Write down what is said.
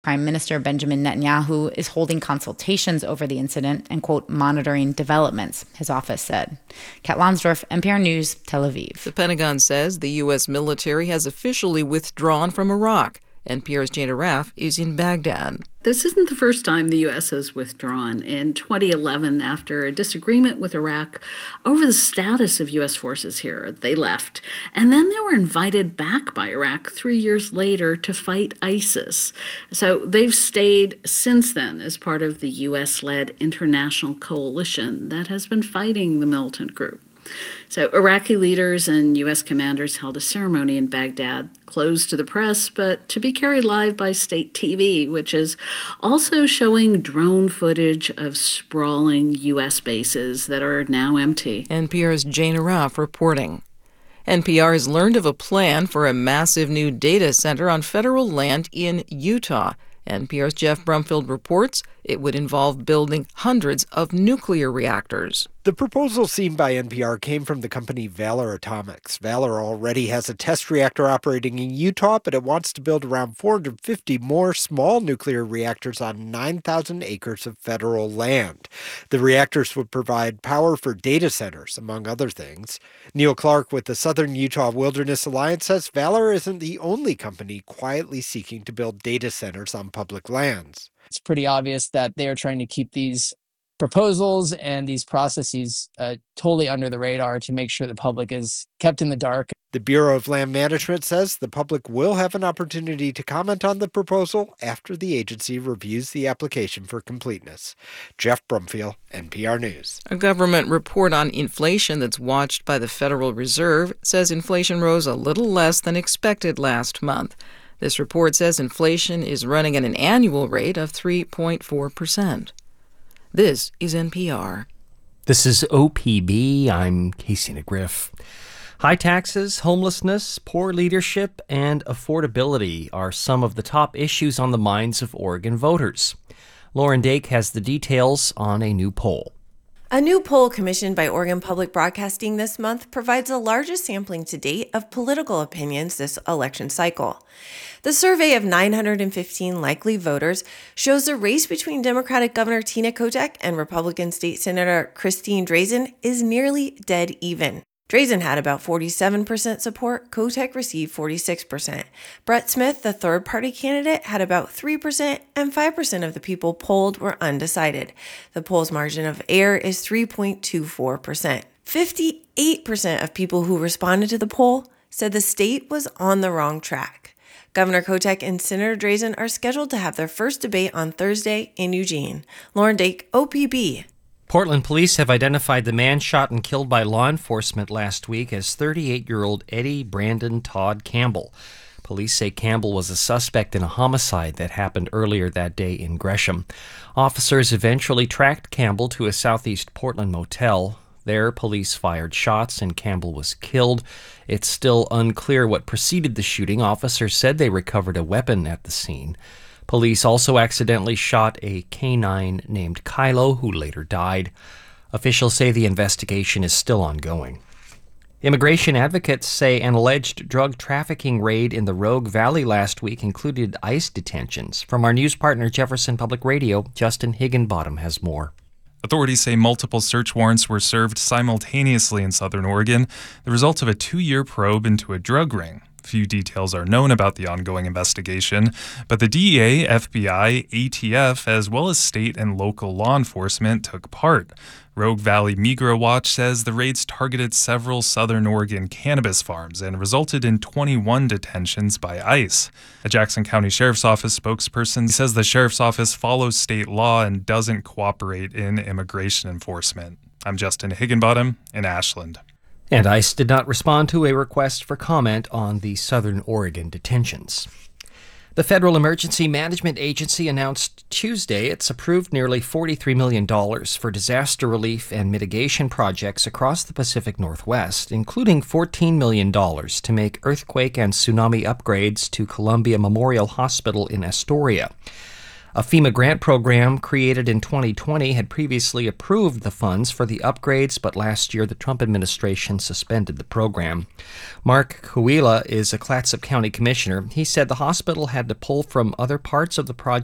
Prime Minister Benjamin Netanyahu is holding consultations over the incident and, quote, monitoring developments, his office said. Kat Lonsdorf, NPR News, Tel Aviv. The Pentagon says the U.S. military has officially withdrawn from Iraq. NPR's Jana Raff is in Baghdad. This isn't the first time the U.S. has withdrawn. In 2011, after a disagreement with Iraq over the status of U.S. forces here, they left. And then they were invited back by Iraq 3 years later to fight ISIS. So they've stayed since then as part of the U.S.-led international coalition that has been fighting the militant group. So Iraqi leaders and U.S. commanders held a ceremony in Baghdad, closed to the press, but to be carried live by state TV, which is also showing drone footage of sprawling U.S. bases that are now empty. NPR's Jana Raff reporting. NPR has learned of a plan for a massive new data center on federal land in Utah. NPR's Jeff Brumfield reports it would involve building hundreds of nuclear reactors. The proposal seen by NPR came from the company Valor Atomics. Valor already has a test reactor operating in Utah, but it wants to build around 450 more small nuclear reactors on 9,000 acres of federal land. The reactors would provide power for data centers, among other things. Neil Clark with the Southern Utah Wilderness Alliance says Valor isn't the only company quietly seeking to build data centers on public lands. It's pretty obvious that they are trying to keep these proposals and these processes totally under the radar to make sure the public is kept in the dark. The Bureau of Land Management says the public will have an opportunity to comment on the proposal after the agency reviews the application for completeness. Jeff Brumfield, NPR News. A government report on inflation that's watched by the Federal Reserve says inflation rose a little less than expected last month. This report says inflation is running at an annual rate of 3.4%. This is NPR. This is OPB. I'm Casey McGriff. High taxes, homelessness, poor leadership, and affordability are some of the top issues on the minds of Oregon voters. Lauren Dake has the details on a new poll. A new poll commissioned by Oregon Public Broadcasting this month provides the largest sampling to date of political opinions this election cycle. The survey of 915 likely voters shows the race between Democratic Governor Tina Kotek and Republican State Senator Christine Drazan is nearly dead even. Drazan had about 47% support. Kotek received 46%. Brett Smith, the third-party candidate, had about 3%, and 5% of the people polled were undecided. The poll's margin of error is 3.24%. 58% of people who responded to the poll said the state was on the wrong track. Governor Kotek and Senator Drazan are scheduled to have their first debate on Thursday in Eugene. Lauren Dake, OPB. Portland police have identified the man shot and killed by law enforcement last week as 38-year-old Eddie Brandon Todd Campbell. Police say Campbell was a suspect in a homicide that happened earlier that day in Gresham. Officers eventually tracked Campbell to a southeast Portland motel. There, police fired shots and Campbell was killed. It's still unclear what preceded the shooting. Officers said they recovered a weapon at the scene. Police also accidentally shot a canine named Kylo, who later died. Officials say the investigation is still ongoing. Immigration advocates say an alleged drug trafficking raid in the Rogue Valley last week included ICE detentions. From our news partner Jefferson Public Radio, Justin Higginbottom has more. Authorities say multiple search warrants were served simultaneously in southern Oregon, the result of a 2-year probe into a drug ring. Few details are known about the ongoing investigation, but the DEA, FBI, ATF, as well as state and local law enforcement took part. Rogue Valley Migra Watch says the raids targeted several southern Oregon cannabis farms and resulted in 21 detentions by ICE. A Jackson County Sheriff's Office spokesperson says the Sheriff's Office follows state law and doesn't cooperate in immigration enforcement. I'm Justin Higginbottom in Ashland. And ICE did not respond to a request for comment on the Southern Oregon detentions. The Federal Emergency Management Agency announced Tuesday it's approved nearly $43 million for disaster relief and mitigation projects across the Pacific Northwest, including $14 million to make earthquake and tsunami upgrades to Columbia Memorial Hospital in Astoria. A FEMA grant program created in 2020 had previously approved the funds for the upgrades, but last year the Trump administration suspended the program. Mark Kouila is a Clatsop County commissioner. He said the hospital had to pull from other parts of the project